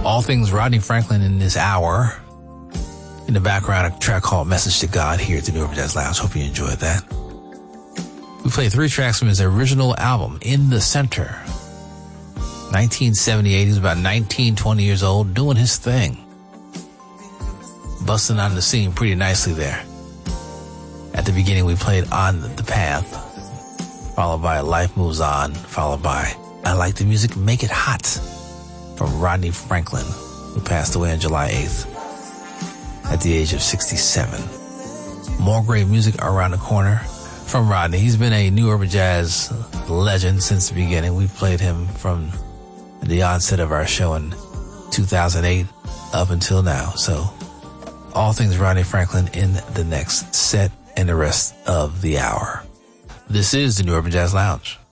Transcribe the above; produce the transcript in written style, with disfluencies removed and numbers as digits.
All things Rodney Franklin in this hour. In the background, a track called Message to God here at the New Urban Jazz Lounge. Hope you enjoyed that. We played 3 tracks from his original album, In the Center. 1978, he was about 19, 20 years old, doing his thing. Busting on the scene pretty nicely there. At the beginning, we played On the Path, followed by Life Moves On, followed by I Like the Music, Make It Hot, from Rodney Franklin, who passed away on July 8th at the age of 67. More great music around the corner from Rodney. He's been a New Urban Jazz legend since the beginning. We played him from the onset of our show in 2008 up until now. So all things Rodney Franklin in the next set and the rest of the hour. This is the New Urban Jazz Lounge.